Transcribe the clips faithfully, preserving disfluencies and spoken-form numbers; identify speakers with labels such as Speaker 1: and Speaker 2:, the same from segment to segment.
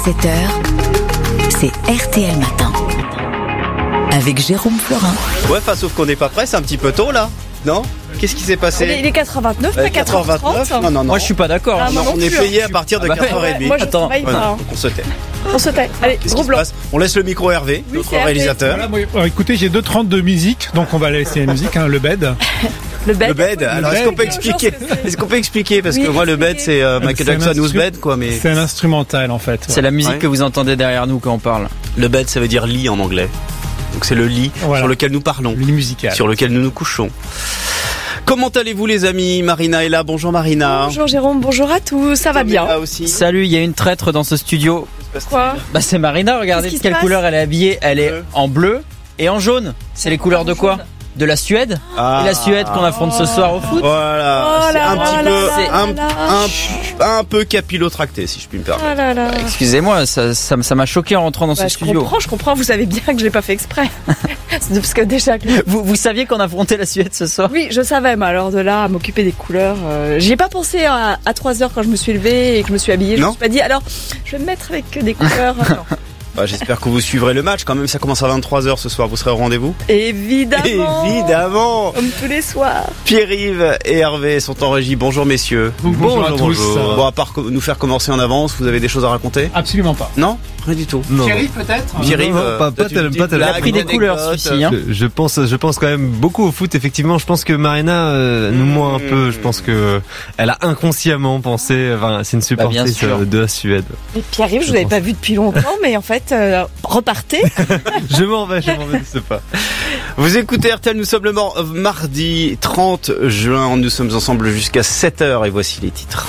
Speaker 1: sept heures, c'est R T L Matin. Avec Jérôme Florin.
Speaker 2: Ouais, enfin, sauf qu'on n'est pas prêt, c'est un petit peu tôt là, non ? Qu'est-ce qui s'est passé ?
Speaker 3: Il est quatre heures vingt-neuf, pas quatre heures trente.
Speaker 2: Non, non, non.
Speaker 4: Moi, je suis pas d'accord.
Speaker 3: Ah,
Speaker 2: non,
Speaker 3: non
Speaker 2: on est
Speaker 3: plus,
Speaker 2: payé
Speaker 3: hein.
Speaker 2: à partir de
Speaker 4: Ah bah
Speaker 2: quatre heures trente.
Speaker 3: ouais, moi, je
Speaker 4: Attends,
Speaker 3: travaille
Speaker 2: ouais,
Speaker 3: pas.
Speaker 2: non, on se tait.
Speaker 3: On se tait. Allez,
Speaker 2: Qu'est-ce
Speaker 3: gros
Speaker 2: qui se
Speaker 3: blanc.
Speaker 2: passe ? On laisse le micro à Hervé,
Speaker 3: Oui,
Speaker 2: notre
Speaker 3: c'est Hervé.
Speaker 2: réalisateur.
Speaker 5: Voilà, moi, alors, écoutez, j'ai deux trente de musique, donc on va laisser la musique, hein, le bed.
Speaker 3: Le bed.
Speaker 2: Le bed, alors est-ce qu'on peut expliquer ? Est-ce qu'on peut expliquer ? Parce
Speaker 3: Oui,
Speaker 2: que moi, le bed, c'est euh, Michael
Speaker 5: C'est un
Speaker 2: Jackson Who's
Speaker 5: instru-
Speaker 2: Bed, quoi, mais.
Speaker 5: C'est un instrumental en fait.
Speaker 4: C'est la musique
Speaker 2: Ouais.
Speaker 4: que vous entendez derrière nous quand on parle.
Speaker 2: Le bed, ça veut dire lit en anglais. Donc c'est le lit
Speaker 5: Voilà.
Speaker 2: sur lequel nous parlons,
Speaker 5: Lit musical.
Speaker 2: sur lequel nous nous couchons. Comment allez-vous, les amis ? Marina est là. Bonjour, Marina.
Speaker 3: Bonjour Jérôme, bonjour à tous, ça va bien.
Speaker 2: Là aussi.
Speaker 4: Salut, il y a une traître dans ce studio.
Speaker 3: Quoi ?
Speaker 4: Bah c'est Marina, regardez
Speaker 3: Qu'est-ce
Speaker 4: de
Speaker 3: qui
Speaker 4: quelle
Speaker 3: se
Speaker 4: couleur elle est habillée. Elle est
Speaker 2: Bleu.
Speaker 4: en bleu et en jaune. C'est les couleurs de quoi ? De la Suède.
Speaker 2: Ah.
Speaker 4: Et la Suède qu'on affronte ce soir au foot.
Speaker 2: Voilà,
Speaker 3: Oh
Speaker 2: c'est
Speaker 3: là
Speaker 2: un
Speaker 3: là
Speaker 2: petit
Speaker 3: là
Speaker 2: peu,
Speaker 3: là
Speaker 2: un,
Speaker 3: là.
Speaker 2: un, un peu capillotracté, si je puis me permettre.
Speaker 3: Ah là là.
Speaker 4: Excusez-moi, ça, ça, ça m'a choqué en rentrant dans
Speaker 3: Bah,
Speaker 4: ce
Speaker 3: je
Speaker 4: studio.
Speaker 3: comprends, je comprends, vous savez bien que je l'ai pas fait exprès. C'est parce que déjà...
Speaker 4: Vous, vous saviez qu'on affrontait la Suède ce soir ?
Speaker 3: Oui, je savais, mais alors de là à m'occuper des couleurs, euh, j'y ai pas pensé à, à trois heures quand je me suis levée et que je me suis habillée. Je
Speaker 2: Non.
Speaker 3: me suis pas dit, alors, je vais me mettre avec des couleurs. Non.
Speaker 2: Bah, j'espère que vous suivrez le match. Quand même, ça commence à vingt-trois heures ce soir. Vous serez au rendez-vous ?
Speaker 3: Évidemment.
Speaker 2: Évidemment.
Speaker 3: Comme tous les soirs.
Speaker 2: Pierre-Yves et Hervé sont en régie. Bonjour, messieurs.
Speaker 5: Bonjour à tous.
Speaker 2: Bon, à part co- nous faire commencer en avance, vous avez des choses à raconter ?
Speaker 5: Absolument pas.
Speaker 2: Non ? Rien du tout.
Speaker 6: Non.
Speaker 5: Thierry peut-être
Speaker 2: Pierre-Yves,
Speaker 6: Non, non,
Speaker 2: euh,
Speaker 6: pas-
Speaker 2: toi,
Speaker 6: pas
Speaker 2: tu-
Speaker 6: tel-
Speaker 2: tu-
Speaker 6: pas tel-
Speaker 2: tu-
Speaker 4: Il a pris des couleurs celui-ci, hein.
Speaker 6: Je, je pense, je pense quand même beaucoup au foot. Effectivement, je pense que Marina euh, nous ment un peu. Je pense que elle a inconsciemment pensé. Enfin, c'est une
Speaker 4: Bah, bien
Speaker 6: supportrice
Speaker 4: sûr.
Speaker 6: euh, de la Suède.
Speaker 3: Et Pierre-Yves, je vous avais pas vu depuis longtemps, mais en fait, euh, repartez.
Speaker 6: Je m'en vais, je m'en vais, je sais pas.
Speaker 2: Vous écoutez R T L, nous sommes le mor- mardi trente juin, nous sommes ensemble jusqu'à sept heures et voici les titres.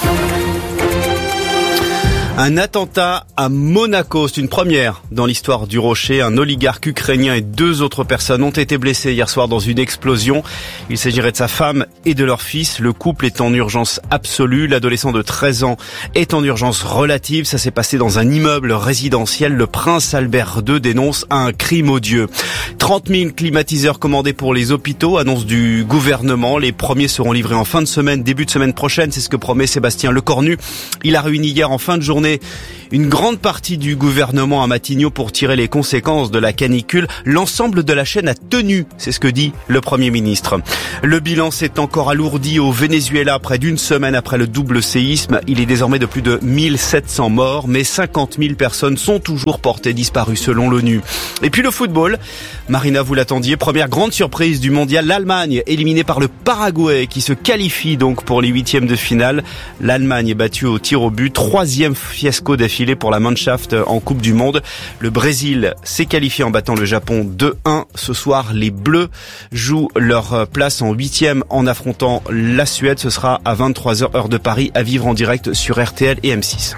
Speaker 2: Un attentat à Monaco, c'est une première dans l'histoire du Rocher. Un oligarque ukrainien et deux autres personnes ont été blessées hier soir dans une explosion. Il s'agirait de sa femme et de leur fils. Le couple est en urgence absolue. L'adolescent de treize ans est en urgence relative. Ça s'est passé dans un immeuble résidentiel. Le prince Albert deux dénonce un crime odieux. trente mille climatiseurs commandés pour les hôpitaux, annonce du gouvernement. Les premiers seront livrés en fin de semaine, début de semaine prochaine. C'est ce que promet Sébastien Lecornu. Il a réuni hier en fin de journée une grande partie du gouvernement à Matignon pour tirer les conséquences de la canicule. L'ensemble de la chaîne a tenu, c'est ce que dit le Premier ministre. Le bilan s'est encore alourdi au Venezuela près d'une semaine après le double séisme. Il est désormais de plus de mille sept cents morts, mais cinquante mille personnes sont toujours portées disparues selon l'ONU. Et puis le football, Marina, vous l'attendiez, première grande surprise du mondial, l'Allemagne éliminée par le Paraguay qui se qualifie donc pour les huitièmes de finale. L'Allemagne est battue au tir au but, troisième fiasco d'affilée pour la Mannschaft en Coupe du Monde. Le Brésil s'est qualifié en battant le Japon deux un. Ce soir, les Bleus jouent leur place en huitième en affrontant la Suède. Ce sera à vingt-trois heures heure de Paris, à vivre en direct sur R T L et M six.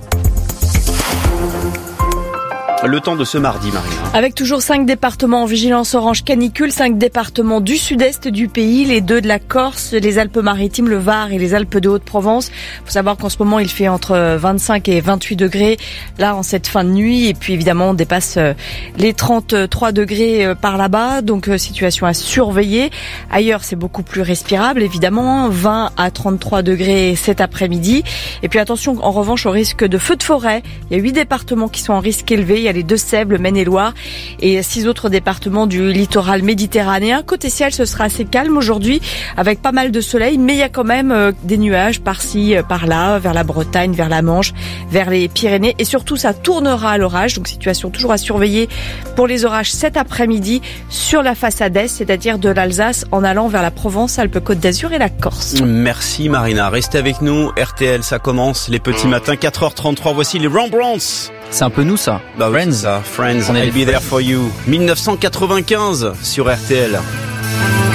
Speaker 2: Le temps de ce mardi, Marina.
Speaker 3: Avec toujours cinq départements en vigilance orange canicule, cinq départements du sud-est du pays, les deux de la Corse, les Alpes-Maritimes, le Var et les Alpes de Haute-Provence. Faut savoir qu'en ce moment, il fait entre vingt-cinq et vingt-huit degrés, là, en cette fin de nuit. Et puis, évidemment, on dépasse les trente-trois degrés par là-bas. Donc, situation à surveiller. Ailleurs, c'est beaucoup plus respirable, évidemment. vingt à trente-trois degrés cet après-midi. Et puis, attention, en revanche, au risque de feux de forêt. Il y a huit départements qui sont en risque élevé. Il y a les Deux-Sèvres, le Maine-et-Loire et six autres départements du littoral méditerranéen. Côté ciel, ce sera assez calme aujourd'hui avec pas mal de soleil, mais il y a quand même euh, des nuages par-ci, euh, par-là, vers la Bretagne, vers la Manche, vers les Pyrénées et surtout ça tournera à l'orage. Donc situation toujours à surveiller pour les orages cet après-midi sur la façade est, c'est-à-dire de l'Alsace en allant vers la Provence, Alpes-Côte d'Azur et la Corse.
Speaker 2: Merci Marina, restez avec nous. R T L, ça commence les petits matins, quatre heures trente-trois. Voici les Rembrandts.
Speaker 4: C'est un peu nous ça.
Speaker 2: Bah oui,
Speaker 4: Friends.
Speaker 2: c'est ça. Friends,
Speaker 4: On est
Speaker 2: I'll
Speaker 4: les
Speaker 2: be there
Speaker 4: Friends.
Speaker 2: for you. dix-neuf cent quatre-vingt-quinze sur R T L.